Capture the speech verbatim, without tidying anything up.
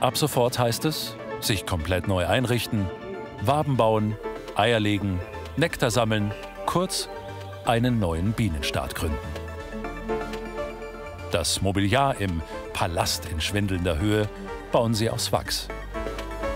Ab sofort heißt es, sich komplett neu einrichten, Waben bauen, Eier legen, Nektar sammeln, kurz einen neuen Bienenstaat gründen. Das Mobiliar im Palast in schwindelnder Höhe bauen sie aus Wachs.